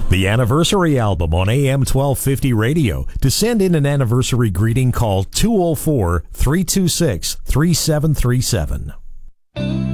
The anniversary album on AM 1250 radio. To send in an anniversary greeting, call 204-326-3737.